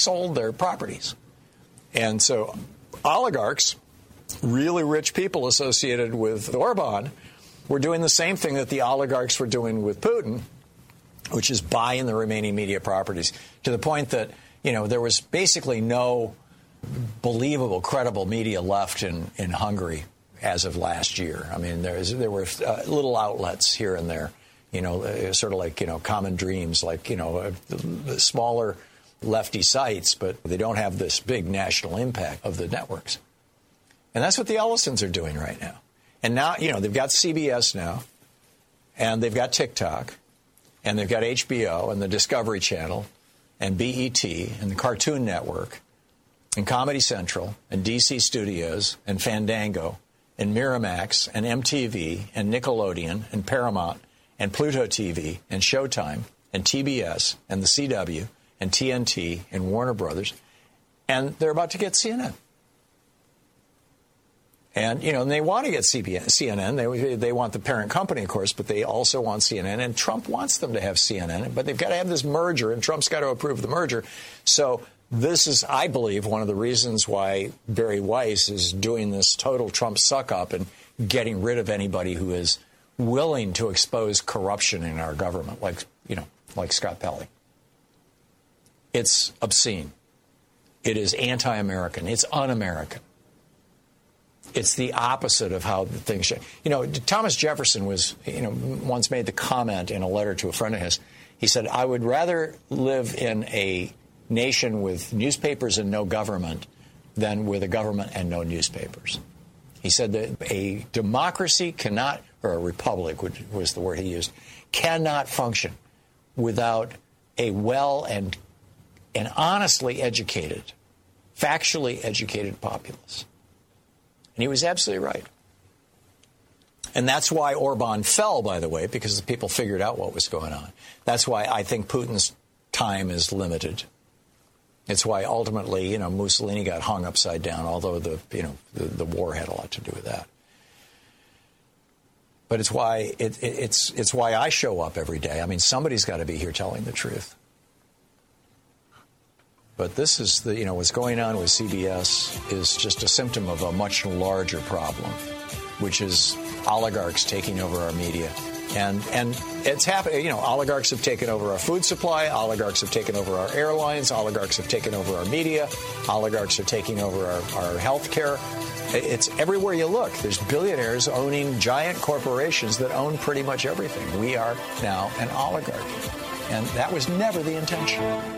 sold their properties. And so oligarchs, really rich people associated with Orban, were doing the same thing that the oligarchs were doing with Putin, which is buying the remaining media properties, to the point that, there was basically no believable, credible media left in Hungary as of last year. I mean, there were little outlets here and there, sort of like, Common Dreams, like, smaller lefty sites, but they don't have this big national impact of the networks. And that's what the Ellisons are doing right now. And now, they've got CBS now, and they've got TikTok, and they've got HBO and the Discovery Channel and BET and the Cartoon Network and Comedy Central and DC Studios and Fandango and Miramax and MTV and Nickelodeon and Paramount and Pluto TV and Showtime and TBS and the CW and TNT and Warner Brothers. And they're about to get CNN. And, and they want to get CNN. They want the parent company, of course, but they also want CNN. And Trump wants them to have CNN. But they've got to have this merger, and Trump's got to approve the merger. So this is, I believe, one of the reasons why Barry Weiss is doing this total Trump suck-up and getting rid of anybody who is willing to expose corruption in our government, like Scott Pelley. It's obscene. It is anti-American. It's un-American. It's the opposite of how things should. Thomas Jefferson was, once made the comment in a letter to a friend of his. He said, I would rather live in a nation with newspapers and no government than with a government and no newspapers. He said that a democracy cannot, or a republic, which was the word he used, cannot function without a well and honestly educated, factually educated populace. And he was absolutely right. And that's why Orban fell, by the way, because the people figured out what was going on. That's why I think Putin's time is limited. It's why ultimately, Mussolini got hung upside down, although the war had a lot to do with that. But it's why it's why I show up every day. I mean, somebody's got to be here telling the truth. But this is what's going on with CBS is just a symptom of a much larger problem, which is oligarchs taking over our media. And it's happening. Oligarchs have taken over our food supply. Oligarchs have taken over our airlines. Oligarchs have taken over our media. Oligarchs are taking over our health care. It's everywhere you look. There's billionaires owning giant corporations that own pretty much everything. We are now an oligarchy. And that was never the intention.